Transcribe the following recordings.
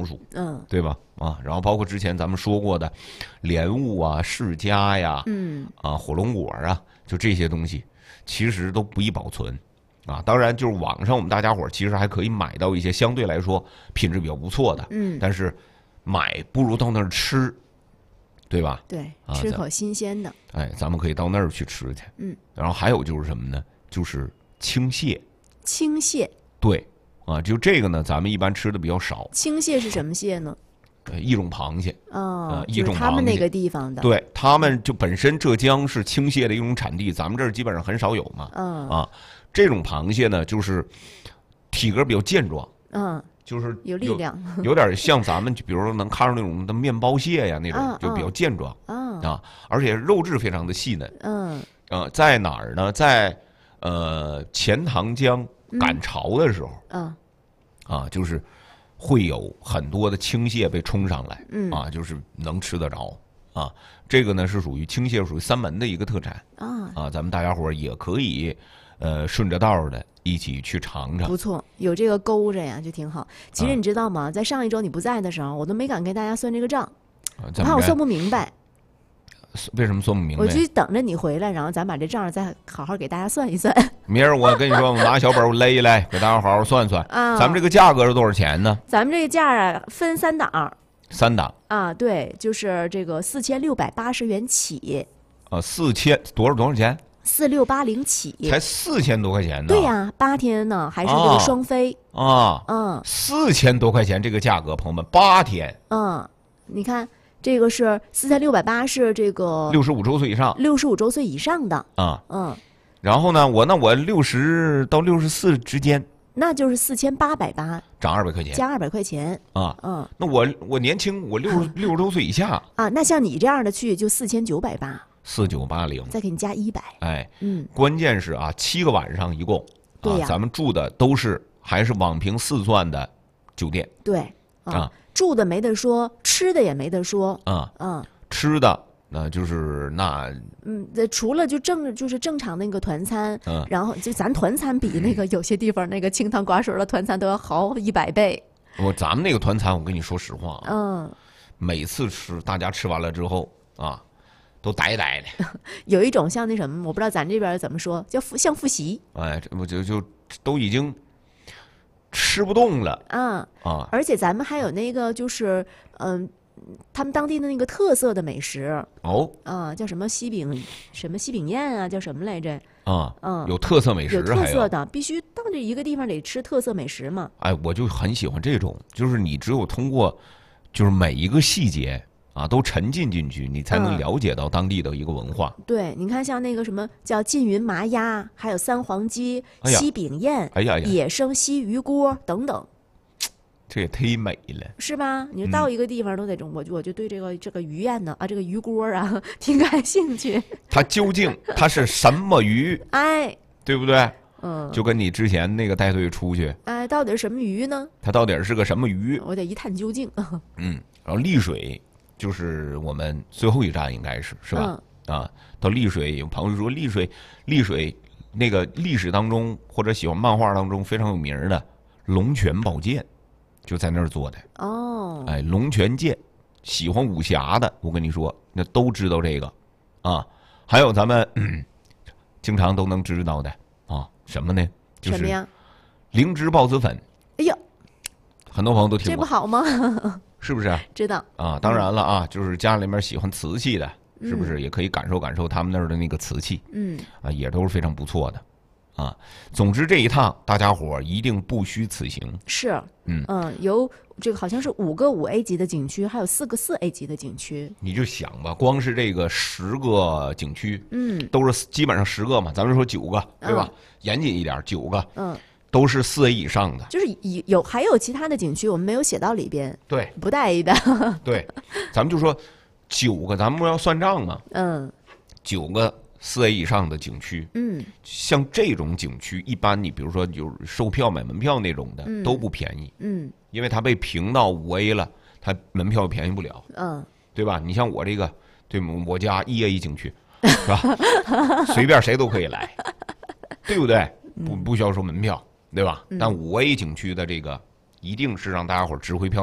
成熟，对吧？啊，然后包括之前咱们说过的莲雾啊、释迦呀，火龙果啊，就这些东西，其实都不易保存。啊，当然，就是网上我们大家伙其实还可以买到一些相对来说品质比较不错的，但是买不如到那儿吃，对吧？ 对，吃口新鲜的。 哎，咱们可以到那儿去吃去。然后还有就是什么呢？就是青蟹。 青蟹。 对，啊，就这个呢，咱们一般吃的比较少。 青蟹是什么蟹呢？ 一种螃蟹。一种螃蟹。 就是他们那个地方的。 对，他们就本身浙江是青蟹的一种产地，咱们这儿基本上很少有嘛。这种螃蟹呢，就是体格比较健壮，就是有力量， 有点像咱们，比如说能看上那种的面包蟹呀，那种就比较健壮而且肉质非常的细嫩。在哪儿呢？在钱塘江赶潮的时候，就是会有很多的青蟹被冲上来，就是能吃得着。这个呢是属于青蟹，属于三门的一个特产咱们大家伙也可以顺着道的一起去尝尝。 不错，有这个勾着呀，就挺好。其实你知道吗？在上一周你不在的时候，我都没敢跟大家算这个账，我怕我算不明白。 为什么算不明白？ 我就等着你回来，然后咱把这账再好好给大家算一算。 明儿我跟你说，我拿小本我勒一勒，给大家好好算算。咱们这个价格是多少钱呢？ 咱们这个价分3档。 3档对，就是这个4680元起。 4000多少钱 ？4680起， 才4000多块钱呢。 对呀，8天呢，还是这个双飞 4000多块钱这个价格，朋友们，8天。 你看这个是4680，是这个 65周岁以上 ，65周岁以上的然后呢，我60到64之间， 那就是4880， 涨200块钱， 加200块钱那我年轻，我60周岁以下那像你这样的去就4980。 4980， 再给你加100。 关键是7个晚上一共， 对呀， 咱们住的都是还是网评4钻的酒店。 对住的没得说，吃的也没得说吃的那就是除了就是正常那个团餐，然后就咱团餐比那个有些地方那个清汤寡水的团餐都要好100倍。 咱们那个团餐，我跟你说实话每次吃，大家吃完了之后都呆呆的。 有一种像那什么，我不知道咱这边怎么说，叫像复习。 这不就都已经吃不动了而且咱们还有那个就是他们当地的那个特色的美食叫什么西饼宴叫什么来着有特色美食， 有特色的，必须到这一个地方得吃特色美食嘛。 我就很喜欢这种，就是你只有通过就是每一个细节都沉浸进去，你才能了解到当地的一个文化。 对，你看像那个什么叫缙云麻鸭，还有三黄鸡、西饼宴、野生西鱼锅等等， 这也忒美了， 是吧？你到一个地方都得我就对这个鱼宴呢这个鱼锅挺感兴趣。 它究竟是什么鱼？对不对？就跟你之前那个带队出去， 到底是什么鱼呢？ 它到底是个什么鱼？ 我得一探究竟。 然后丽水就是我们最后一站，应该是吧？到丽水，有朋友说丽水那个历史当中或者喜欢漫画当中非常有名的龙泉宝剑，就在那儿做的龙泉剑，喜欢武侠的，我跟你说，那都知道这个还有咱们经常都能知道的什么呢？就是什么呀？ 灵芝孢子粉。 哎呀， 很多朋友都听过， 这不好吗？ 是不是？ 知道当然了就是家里面喜欢瓷器的，是不是也可以感受感受他们那儿的那个瓷器？也都是非常不错的总之这一趟大家伙一定不虚此行。 是有这个好像是5个5A 级的景区，还有4个4A 级的景区。 你就想吧，光是这个10个景区，都是基本上10个嘛，咱们说9个，对吧？严谨一点，9个，都是4A 以上的。 就是还有其他的景区我们没有写到里边， 对， 不带意的。 对，咱们就说9个，咱们不要算账嘛，9个4A 以上的景区，像这种景区，一般你比如说就是售票买门票那种的，都不便宜，因为它被评到5A 了，它门票便宜不了，对吧？你像我这个，对我家1A 景区，是吧？随便谁都可以来，对不对？不需要收门票，对吧？但5A 景区的这个一定是让大家伙值回票价的，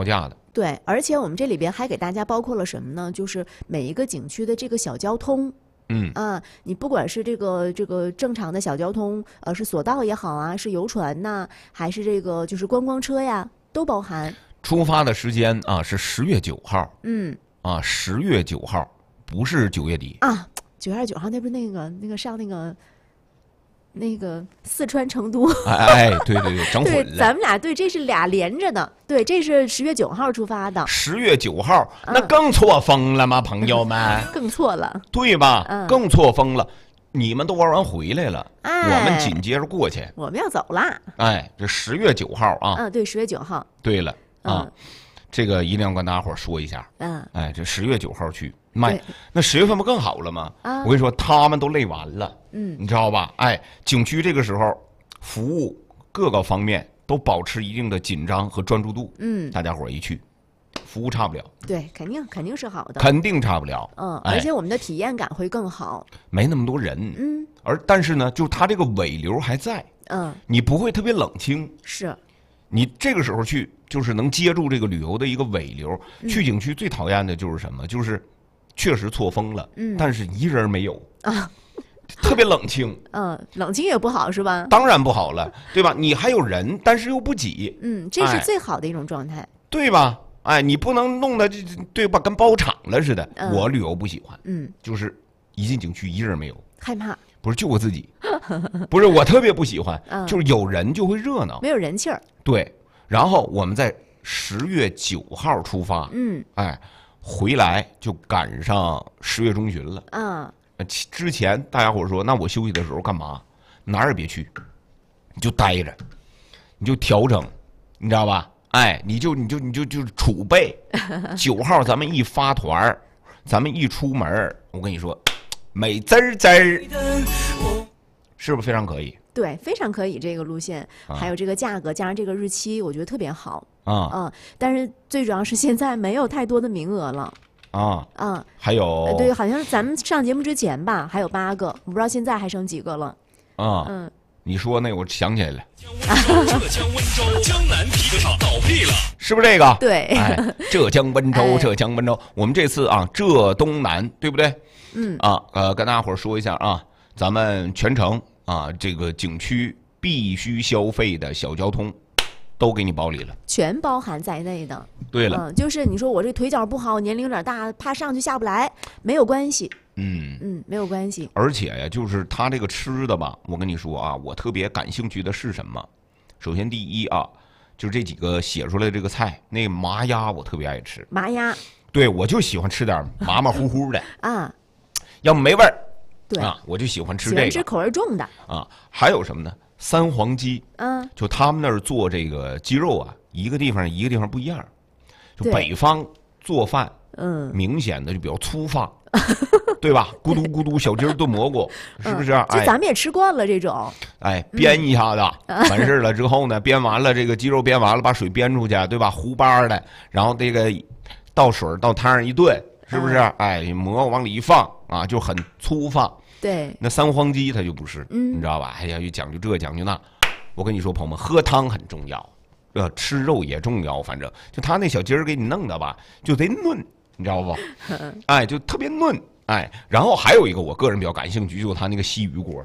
对，而且我们这里边还给大家包括了什么呢？就是每一个景区的这个小交通。你不管是这个正常的小交通，是索道也好啊，是游船呐，还是这个就是观光车呀，都包含。 出发的时间啊是10月9号。10月9号，不是9月底啊。9月9号，那不是那个上那个四川成都。 对，整混了。 对，咱们俩这是俩连着的。对，这是10月9号出发的。 10月9号，那更错峰了吗，朋友们？ 更错了， 对吧？更错峰了。你们都玩完回来了，我们紧接着过去。 我们要走了。 这10月9号啊。 对，10月9号。 对了啊，这个一定要跟大家伙说一下。这10月9号去。那10月份不更好了吗？我跟你说，他们都累完了。你知道吧？景区这个时候服务各个方面都保持一定的紧张和专注度。大家伙一去，服务差不了。 对，肯定是好的。 肯定差不了。 而且我们的体验感会更好。 没那么多人。但是呢，就是它这个尾流还在。你不会特别冷清。 是。 你这个时候去，就是能接住这个旅游的一个尾流。去景区最讨厌的就是什么？就是确实错峰了，但是一人没有啊，特别冷清。 冷清也不好是吧？ 当然不好了，对吧？你还有人，但是又不挤。 这是最好的一种状态， 对吧？你不能弄得对吧，跟包场了似的。我旅游不喜欢，就是一进景区一人没有， 害怕。 不是就我自己，不是我特别不喜欢，就是有人就会热闹， 没有人气儿。 对，然后我们在10月9号出发，回来就赶上10月中旬了。之前大家伙说，那我休息的时候干嘛？哪儿也别去，你就待着，你就调整，你知道吧？你就储备。9号咱们一发团，咱们一出门，我跟你说，美滋滋儿，是不是非常可以？ 对，非常可以。这个路线还有这个价格，加上这个日期，我觉得特别好。但是最主要是现在没有太多的名额了。 还有对，好像咱们上节目之前吧，还有8个，我不知道现在还剩几个了。 你说那我想起来了， 浙江温州江南皮革厂倒闭了， 是不是这个？ 对， 浙江温州，浙江温州，我们这次浙东南，对不对？跟大家伙说一下啊，咱们全程这个景区必须消费的小交通都给你包里了， 全包含在内的。 对了， 就是你说我这腿脚不好，年龄有点大，怕上去下不来，没有关系。没有关系。 而且呀，就是他这个吃的吧，我跟你说啊，我特别感兴趣的是什么？首先第一就是这几个写出来的这个菜，那麻鸭我特别爱吃。 麻鸭。对， 我就喜欢吃点麻麻乎乎的要么没味儿。 对我就喜欢吃这个。 喜欢吃口味重的还有什么呢？三黄鸡。就他们那儿做这个鸡肉一个地方不一样。就北方做饭，明显的就比较粗放。对吧？咕嘟咕嘟，小鸡儿炖蘑菇，是不是？ 这咱们也吃惯了这种。 煸一下子，完事了之后呢，煸完了这个鸡肉煸完了，把水煸出去，对吧？糊巴的，然后这个倒水到汤上一炖，是不是？蘑菇往里一放就很粗放。 对， 那三黄鸡它就不是，你知道吧？就讲究这讲究那。我跟你说，朋友们，喝汤很重要，吃肉也重要，反正就他那小鸡儿给你弄的吧，就贼嫩。你知道不？就特别嫩。然后还有一个我个人比较感兴趣，就是他那个西鱼锅。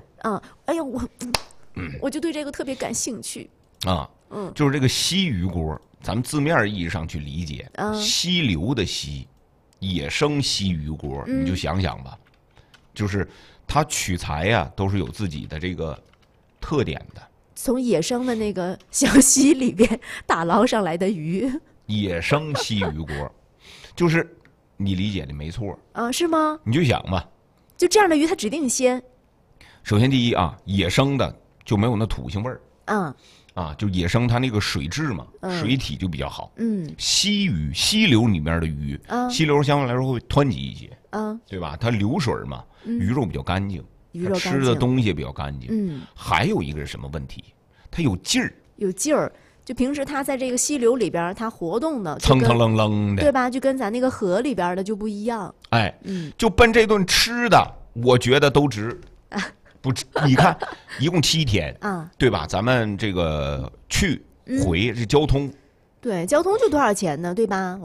我就对这个特别感兴趣。 就是这个西鱼锅，咱们字面意义上去理解，溪流的溪，野生西鱼锅，你就想想吧，就是它取材都是有自己的这个特点的， 从野生的那个小溪里边打捞上来的鱼。 野生西鱼锅。就是你理解的没错是吗？ 你就想吧， 就这样的鱼它指定鲜。 首先第一野生的就没有那土腥味儿。就野生它那个水质嘛，水体就比较好。溪鱼，溪流里面的鱼，溪流相对来说会湍急一些。对吧？它流水嘛，鱼肉比较干净，它吃的东西也比较干净。还有一个是什么问题？它有劲儿。 有劲儿。就平时它在这个溪流里边，它活动的蹭蹭楞楞的， 对吧？就跟咱那个河里边的就不一样。 就奔这顿吃的，我觉得都值。不，你看，一共7天对吧？咱们这个去回这交通对，交通就多少钱呢？对吧？